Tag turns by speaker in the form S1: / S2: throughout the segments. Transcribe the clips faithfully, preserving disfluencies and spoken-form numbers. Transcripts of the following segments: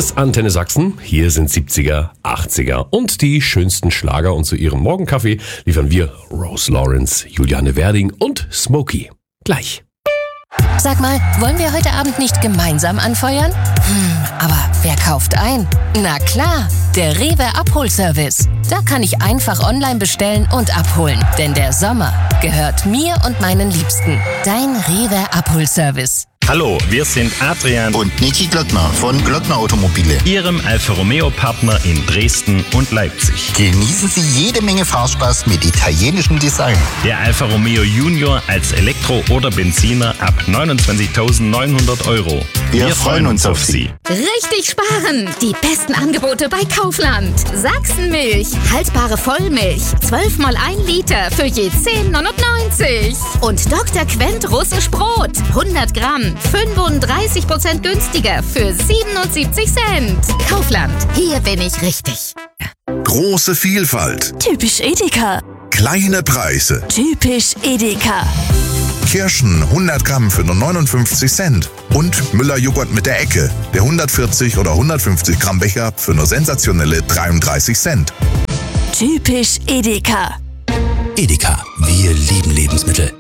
S1: ist Antenne Sachsen. Hier sind siebziger, achtziger und die schönsten Schlager. Und zu ihrem Morgenkaffee liefern wir Rose Lawrence, Juliane Werding und Smokey. Gleich.
S2: Sag mal, wollen wir heute Abend nicht gemeinsam anfeuern? Hm, aber wer kauft ein? Na klar, der Rewe Abholservice. Da kann ich einfach online bestellen und abholen. Denn der Sommer gehört mir und meinen Liebsten. Dein Rewe Abholservice.
S3: Hallo, wir sind Adrian
S4: und Niki Glockner von Glockner Automobile,
S3: Ihrem Alfa Romeo Partner in Dresden und Leipzig.
S4: Genießen Sie jede Menge Fahrspaß mit italienischem Design.
S3: Der Alfa Romeo Junior als Elektro- oder Benziner ab neunundzwanzigtausendneunhundert Euro.
S4: Wir, wir freuen uns auf Sie.
S5: Richtig sparen! Die besten Angebote bei Kaufland. Sachsenmilch, haltbare Vollmilch, zwölf mal ein Liter für je zehn neunundneunzig. Und Doktor Quent russisch Brot, hundert Gramm, fünfunddreißig Prozent günstiger für siebenundsiebzig Cent. Kaufland, hier bin ich richtig.
S6: Große Vielfalt.
S7: Typisch Edeka.
S6: Kleine Preise.
S7: Typisch Edeka.
S6: Kirschen hundert Gramm für nur neunundfünfzig Cent. Und Müller-Joghurt mit der Ecke. Der hundertvierzig oder hundertfünfzig Gramm Becher für nur sensationelle dreiunddreißig Cent.
S7: Typisch Edeka.
S8: Edeka, wir lieben Lebensmittel.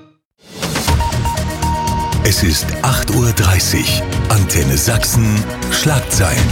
S6: Es ist acht Uhr dreißig. Antenne Sachsen, Schlagzeilen.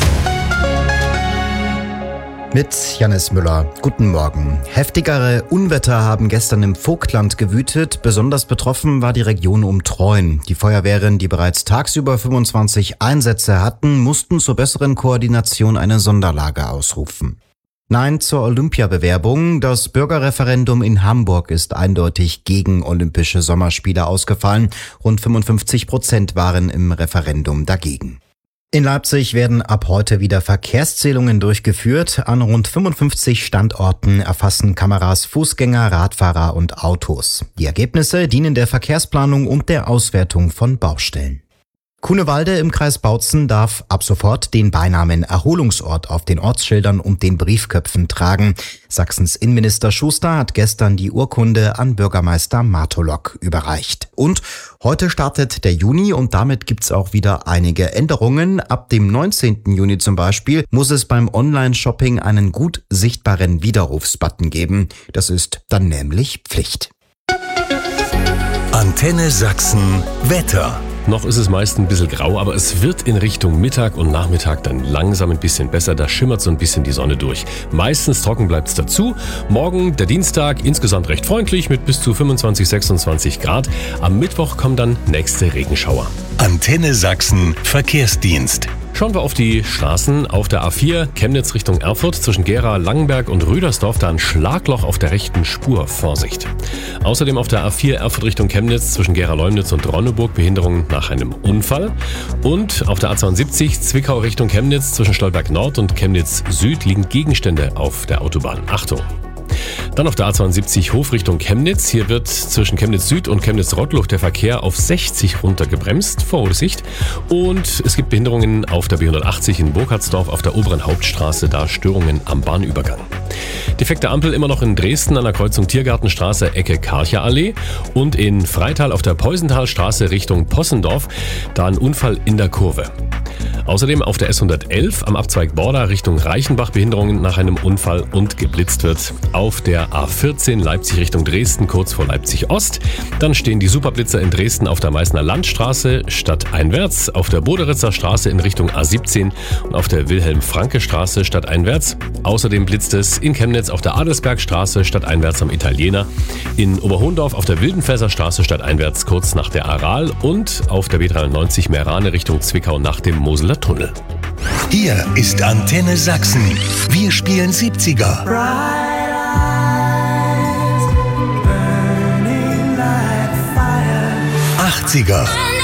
S9: Mit Jannis Müller. Guten Morgen. Heftigere Unwetter haben gestern im Vogtland gewütet. Besonders betroffen war die Region um Treuen. Die Feuerwehren, die bereits tagsüber fünfundzwanzig Einsätze hatten, mussten zur besseren Koordination eine Sonderlage ausrufen. Nein zur Olympiabewerbung. Das Bürgerreferendum in Hamburg ist eindeutig gegen Olympische Sommerspiele ausgefallen. Rund fünfundfünfzig Prozent waren im Referendum dagegen. In Leipzig werden ab heute wieder Verkehrszählungen durchgeführt. An rund fünfundfünfzig Standorten erfassen Kameras Fußgänger, Radfahrer und Autos. Die Ergebnisse dienen der Verkehrsplanung und der Auswertung von Baustellen. Kunewalde im Kreis Bautzen darf ab sofort den Beinamen Erholungsort auf den Ortsschildern und den Briefköpfen tragen. Sachsens Innenminister Schuster hat gestern die Urkunde an Bürgermeister Martolok überreicht. Und heute startet der Juni und damit gibt's auch wieder einige Änderungen. Ab dem neunzehnten Juni zum Beispiel muss es beim Online-Shopping einen gut sichtbaren Widerrufsbutton geben. Das ist dann nämlich Pflicht.
S6: Antenne Sachsen Wetter.
S1: Noch ist es meist ein bisschen grau, aber es wird in Richtung Mittag und Nachmittag dann langsam ein bisschen besser. Da schimmert so ein bisschen die Sonne durch. Meistens trocken bleibt es dazu. Morgen, der Dienstag, insgesamt recht freundlich mit bis zu fünfundzwanzig, sechsundzwanzig Grad. Am Mittwoch kommen dann nächste Regenschauer.
S6: Antenne Sachsen Verkehrsdienst.
S1: Schauen wir auf die Straßen. Auf der A vier Chemnitz Richtung Erfurt zwischen Gera, Langenberg und Rüdersdorf da ein Schlagloch auf der rechten Spur. Vorsicht. Außerdem auf der A vier Erfurt Richtung Chemnitz zwischen Gera-Leumnitz und Ronneburg Behinderungen nach einem Unfall. Und auf der A zweiundsiebzig Zwickau Richtung Chemnitz zwischen Stolberg Nord und Chemnitz Süd liegen Gegenstände auf der Autobahn. Achtung! Dann auf der A zweiundsiebzig Hof Richtung Chemnitz. Hier wird zwischen Chemnitz Süd und Chemnitz Rottluch der Verkehr auf sechzig runtergebremst. Vorsicht. Und es gibt Behinderungen auf der B hundertachtzig in Burkhardsdorf auf der oberen Hauptstraße. Da Störungen am Bahnübergang. Defekte Ampel immer noch in Dresden an der Kreuzung Tiergartenstraße Ecke Karcher Allee. Und in Freital auf der Peusenthalstraße Richtung Possendorf. Da ein Unfall in der Kurve. Außerdem auf der S hundertelf am Abzweig Borda Richtung Reichenbach Behinderungen nach einem Unfall und geblitzt wird. Auf der A vierzehn Leipzig Richtung Dresden kurz vor Leipzig Ost. Dann stehen die Superblitzer in Dresden auf der Meißner Landstraße stadteinwärts, auf der Boderitzer Straße in Richtung A siebzehn und auf der Wilhelm-Franke-Straße stadteinwärts. Außerdem blitzt es in Chemnitz auf der Adelsbergstraße stadteinwärts am Italiener, in Oberhohndorf auf der Wildenfelser Straße stadteinwärts kurz nach der Aral und auf der B dreiundneunzig Meerane Richtung Zwickau nach dem Moseler Tunnel.
S6: Hier ist Antenne Sachsen. Wir spielen siebziger. achtziger.